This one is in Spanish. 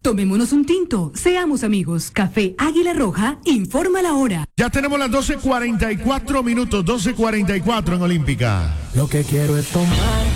Tomémonos un tinto, seamos amigos. Café Águila Roja, informa la hora. Ya tenemos las 12:44 minutos, 12:44 en Olímpica. Lo que quiero es tomar